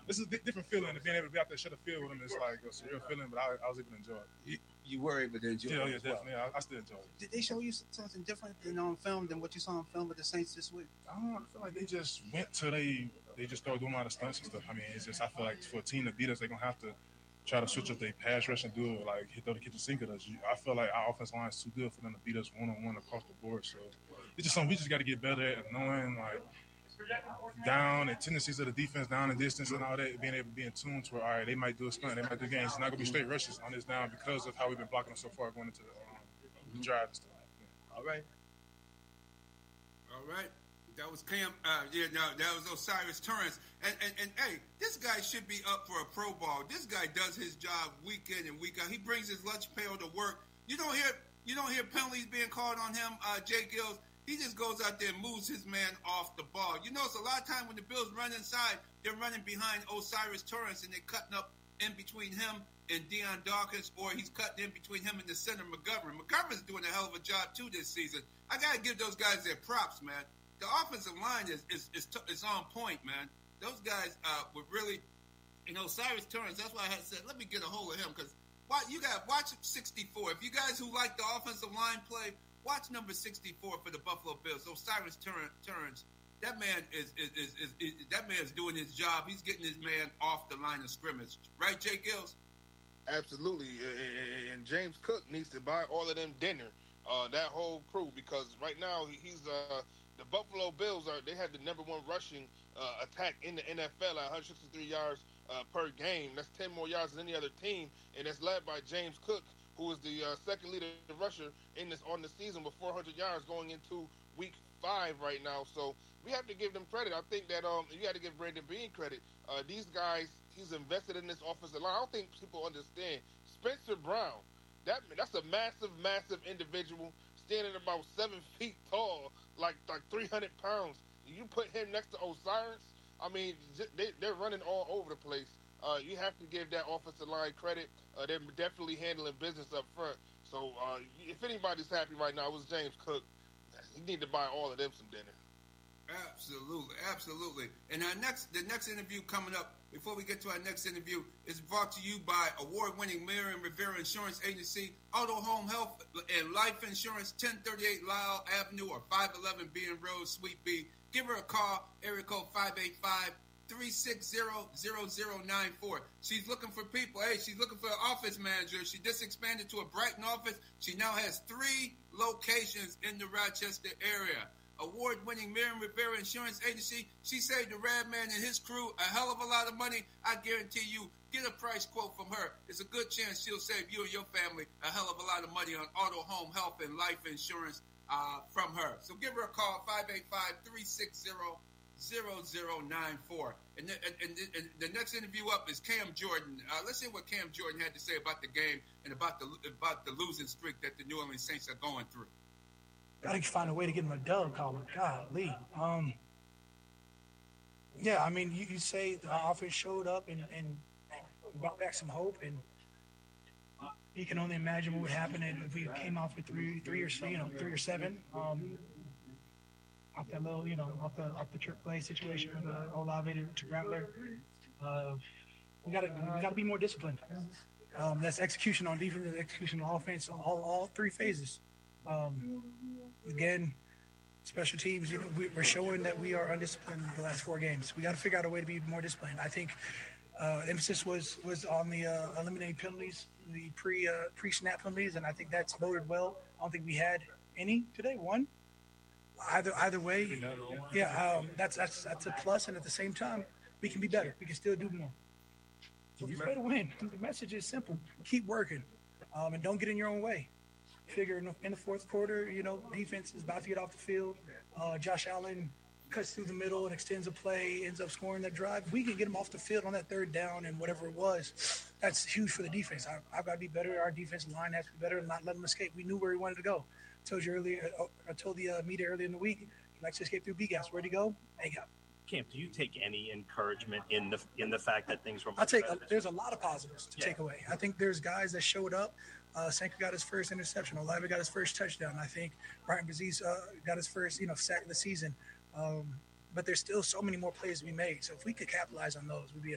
It's a different feeling. Being able to be out there, share the field with them, it's like a surreal feeling. But I was able to enjoy it. You were able to enjoy Yeah, it yeah, as well. definitely. I still enjoy it. Did they show you something different on film than what you saw on film with the Saints this week? I feel like they just went to they just started doing a lot of stunts and stuff. I mean, it's just I feel like for a team to beat us, they're gonna have to try to switch up their pass rush and do it like hit the kitchen sink at us. I feel like our offensive line is too good for them to beat us one on one across the board. So it's just something we just got to get better at knowing like down and tendencies of the defense, down and distance and all that, being able to be in tune to where, all right, they might do a stunt, they might do games. It's not going to be straight rushes on this down because of how we've been blocking them so far going into the drive and stuff. Yeah. All right. That was Cam. That was Osiris Torrance. And hey, this guy should be up for a Pro Bowl. This guy does his job week in and week out. He brings his lunch pail to work. You don't hear penalties being called on him, Jay Gills. He just goes out there and moves his man off the ball. You know, it's a lot of time when the Bills run inside, they're running behind Osiris Torrance and they're cutting up in between him and Deion Dawkins, or he's cutting in between him and the center McGovern. McGovern's doing a hell of a job too this season. I gotta give those guys their props, man. The offensive line is on point, man. Those guys were really, Osiris Torrance. That's why I had said, let me get a hold of him because you got watch 64. If you guys who like the offensive line play, watch number 64 for the Buffalo Bills. Osiris Torrance. That man is doing his job. He's getting his man off the line of scrimmage, right, Jay Gills? Absolutely, and James Cook needs to buy all of them dinner, that whole crew, because right now he's the Buffalo Bills they have the number one rushing attack in the NFL at 163 yards per game. That's 10 more yards than any other team, and it's led by James Cook, who is the second leader rusher on the season with 400 yards going into week 5 right now. So we have to give them credit. I think that you got to give Brandon Beane credit. These guys, he's invested in this offensive line. I don't think people understand. Spencer Brown, that's a massive individual, standing about 7 feet tall, like 300 pounds. You put him next to Osiris, I mean, they're running all over the place. You have to give that offensive line credit. They're definitely handling business up front. So if anybody's happy right now, it was James Cook. You need to buy all of them some dinner. Absolutely. And the next interview coming up, before we get to our next interview, is brought to you by award-winning Miriam Rivera Insurance Agency, Auto Home Health and Life Insurance, 1038 Lyle Avenue or 511 Bean Road, Suite B. Give her a call, area code 585-360-0094. She's looking for people. Hey, she's looking for an office manager. She just expanded to a Brighton office. She now has 3 locations in the Rochester area. Award-winning Miriam Rivera Insurance Agency. She saved the Rad Man and his crew a hell of a lot of money. I guarantee you, get a price quote from her. It's a good chance she'll save you and your family a hell of a lot of money on auto, home, health, and life insurance from her. So give her a call, 585-360-0094. And the next interview up is Cam Jordan. Let's hear what Cam Jordan had to say about the game and about the losing streak that the New Orleans Saints are going through. Gotta find a way to get him a dub, Colin. Golly. Yeah, I mean, you say the offense showed up and brought back some hope, and you can only imagine what would happen if we came off with three or 7. Off that little, off the trick play situation with Olave to Rattler. We gotta be more disciplined. That's execution on defense, execution on offense, all 3 phases. Again, special teams, we're showing that we are undisciplined the last 4 games. We got to figure out a way to be more disciplined. I think emphasis was on the eliminating penalties, the pre-snap penalties, and I think that's voted well. I don't think we had any today. 1. Either way, yeah, that's a plus, and at the same time, we can be better. We can still do more. So we try to win. The message is simple: keep working, and don't get in your own way. Figure in the fourth quarter, defense is about to get off the field. Josh Allen cuts through the middle and extends a play, ends up scoring that drive. We can get him off the field on that 3rd down and whatever it was. That's huge for the defense. I've got to be better. Our defensive line has to be better and not let him escape. We knew where he wanted to go. I told the media earlier in the week, he likes to escape through B-gas. Where'd he go? A-gap. Camp, do you take any encouragement in the fact that things were? There's a lot of positives to take away. I think there's guys that showed up. Sanka got his first interception. Olave got his first touchdown. I think Brian Brzee got his first, sack of the season. But there's still so many more plays to be made. So if we could capitalize on those, we'd be